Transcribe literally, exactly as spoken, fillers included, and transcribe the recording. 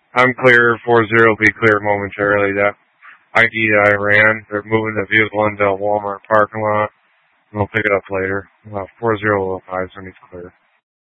I'm clear. four zero will be clear momentarily. That I D that I ran, they're moving the vehicle into a Walmart parking lot. We'll pick it up later. Uh, four zero will have eyes when he's clear.